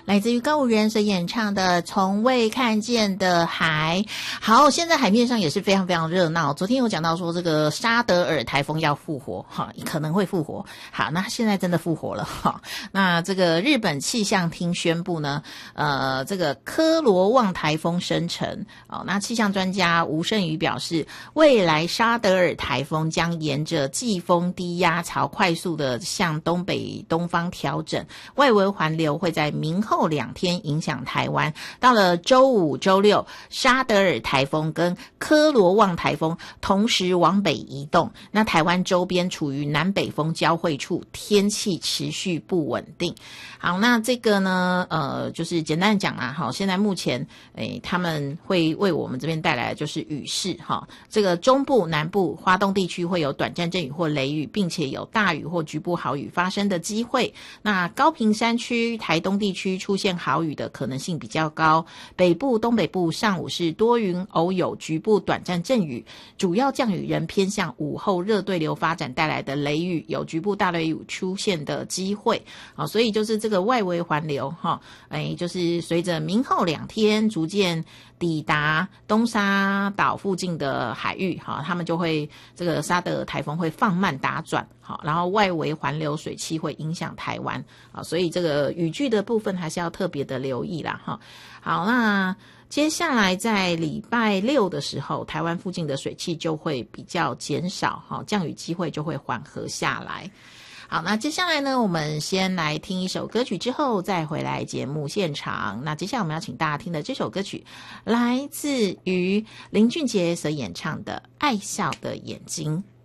来自于告五人所演唱的《从未看见的海》。好，现在海面上也是非常非常热闹。昨天有讲到说这个沙德尔台风要复活，可能会复活。好，那现在真的复活了哈。那这个日本气象厅宣布呢，这个科罗旺台风生成。那气象专家吴胜宇表示，未来沙德尔台风将沿着季风低压槽快速的向东北东方调整，外围环流会在明后2天影响台湾。到了周五、周六，沙德尔台风跟科罗旺台风同时往北移动，那台湾周边处于南北风交汇处，天气持续不稳定。好，那这个呢，就是简单讲啊，好，现在目前，他们会为我们这边带来的就是雨势，哈，这个中部、南部、花东地区会有短暂阵雨或雷雨，并且有大雨或局部豪雨发生的机会。那高屏山区、台东地区出现豪雨的可能性比较高，北部、东北部上午是多云，偶有局部短暂阵雨，主要降雨仍偏向午后热对流发展带来的雷雨，有局部大雷雨出现的机会。所以就是这个外围环流就是随着明后2天逐渐抵达东沙岛附近的海域，他们就会这个沙德尔台风会放慢打转，然后外围环流水汽会影响台湾，所以这个雨具的部分还是要特别的留意啦。好，那接下来在礼拜6的时候，台湾附近的水汽就会比较减少，降雨机会就会缓和下来。好，那接下来呢，我们先来听一首歌曲，之后再回来节目现场。那接下来我们要请大家听的这首歌曲，来自于林俊杰所演唱的《爱笑的眼睛》。